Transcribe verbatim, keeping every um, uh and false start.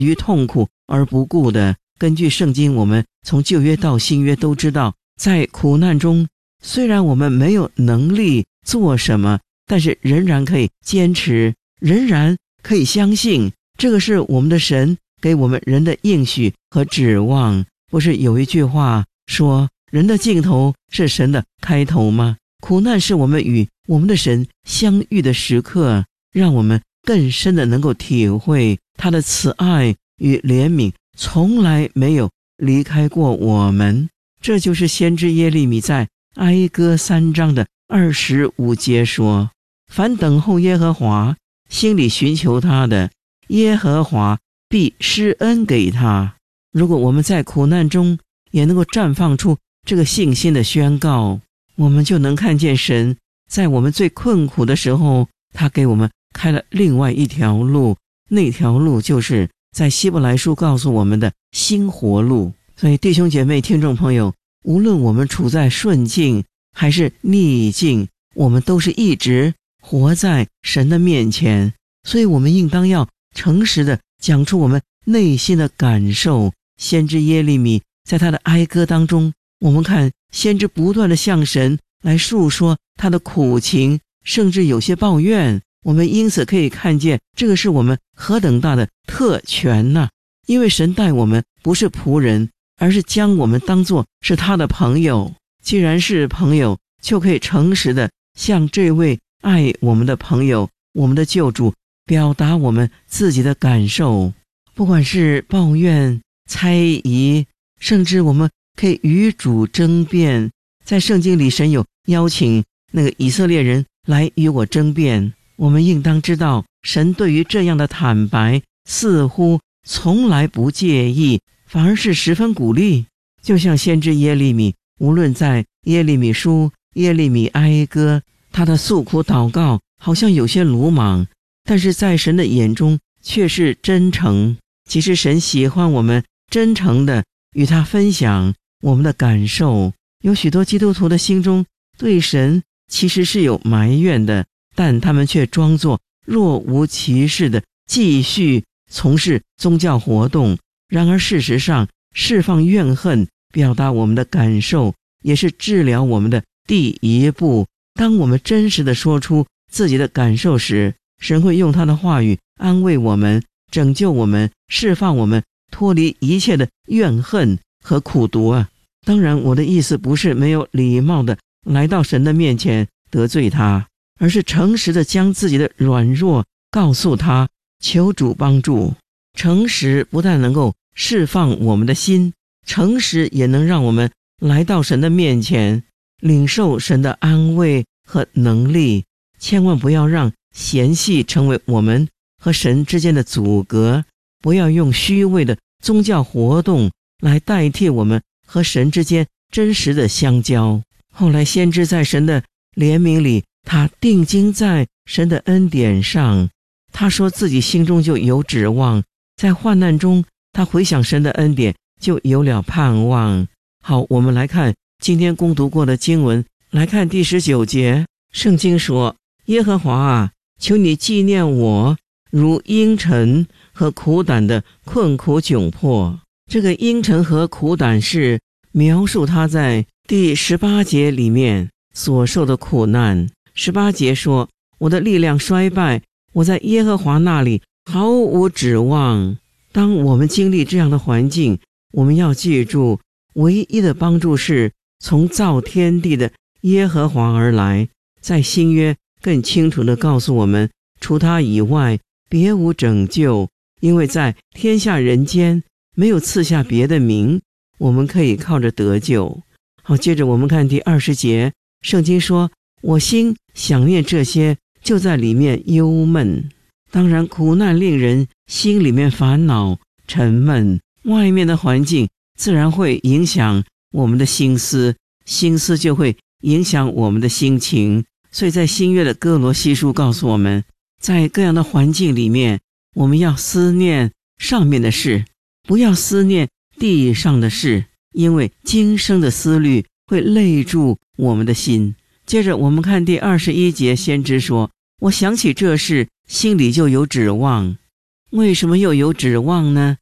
于痛苦而不顾的。根据圣经，我们从旧约到新约都知道，在苦难中，虽然我们没有能力做什么，但是仍然可以坚持，仍然可以相信，这个是我们的神给我们人的应许和指望。不是有一句话说，人的尽头是神的开头吗？苦难是我们与我们的神相遇的时刻，让我们更深的能够体会他的慈爱与怜悯从来没有离开过我们。这就是先知耶利米在哀歌三章的二十五节说，凡等候耶和华，心里寻求他的，耶和华必施恩给他。如果我们在苦难中也能够绽放出这个信心的宣告，我们就能看见神在我们最困苦的时候，他给我们开了另外一条路，那条路就是在希伯来书告诉我们的新活路。所以弟兄姐妹听众朋友，无论我们处在顺境还是逆境，我们都是一直活在神的面前，所以我们应当要诚实的讲出我们内心的感受。先知耶利米在他的哀歌当中，我们看先知不断的向神来述说他的苦情，甚至有些抱怨。我们因此可以看见，这个是我们何等大的特权呢、啊？因为神待我们不是仆人，而是将我们当作是他的朋友。既然是朋友，就可以诚实的向这位爱我们的朋友，我们的救主，表达我们自己的感受。不管是抱怨、猜疑，甚至我们可以与主争辩。在圣经里，神有邀请那个以色列人来与我争辩。我们应当知道，神对于这样的坦白似乎从来不介意，反而是十分鼓励。就像先知耶利米，无论在耶利米书、耶利米哀歌，他的诉苦祷告好像有些鲁莽，但是在神的眼中却是真诚。其实神喜欢我们真诚的与他分享我们的感受。有许多基督徒的心中对神其实是有埋怨的，但他们却装作若无其事的继续从事宗教活动。然而事实上，释放怨恨，表达我们的感受，也是治疗我们的第一步。当我们真实的说出自己的感受时，神会用他的话语安慰我们，拯救我们，释放我们，脱离一切的怨恨和苦毒啊！当然，我的意思不是没有礼貌的来到神的面前得罪他，而是诚实的将自己的软弱告诉他，求主帮助。诚实不但能够释放我们的心，诚实也能让我们来到神的面前，领受神的安慰和能力。千万不要让嫌隙成为我们和神之间的阻隔，不要用虚伪的宗教活动来代替我们和神之间真实的相交。后来先知在神的怜悯里，他定睛在神的恩典上，他说自己心中就有指望，在患难中他回想神的恩典，就有了盼望。好，我们来看今天攻读过的经文，来看第十九节。圣经说，耶和华啊，求你纪念我如阴沉和苦胆的困苦窘迫。这个阴沉和苦胆是描述他在第十八节里面所受的苦难。十八节说，我的力量衰败，我在耶和华那里毫无指望。当我们经历这样的环境，我们要记住，唯一的帮助是从造天地的耶和华而来。在新约更清楚地告诉我们，除他以外别无拯救，因为在天下人间没有赐下别的名，我们可以靠着得救。好，接着我们看第二十节，圣经说，我心想念这些，就在里面忧闷。当然，苦难令人心里面烦恼沉闷，外面的环境自然会影响我们的心思，心思就会影响我们的心情。所以在新约的哥罗西书告诉我们，在各样的环境里面，我们要思念上面的事，不要思念地上的事，因为今生的思虑会累住我们的心。接着我们看第二十一节，先知说，我想起这事，心里就有指望。 为什么又有指望呢？